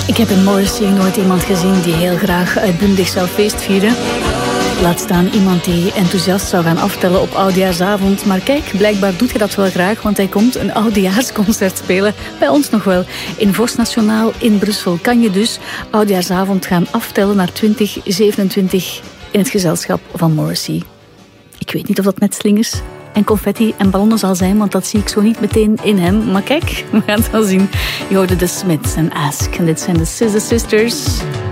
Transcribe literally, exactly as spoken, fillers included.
Ik heb in Morrissey nooit iemand gezien die heel graag uitbundig zou feestvieren. Laat staan iemand die enthousiast zou gaan aftellen op Oudejaarsavond. Maar kijk, blijkbaar doet hij dat wel graag, want hij komt een Oudejaarsconcert spelen. Bij ons nog wel. In Vos Nationaal in Brussel kan je dus Oudejaarsavond gaan aftellen naar twintig zevenentwintig in het gezelschap van Morrissey. Ik weet niet of dat met slingers en confetti en ballonnen zal zijn, want dat zie ik zo niet meteen in hem. Maar kijk, we gaan het wel zien. Je hoorde de Smiths en Ask. En dit zijn de Scissor Sisters.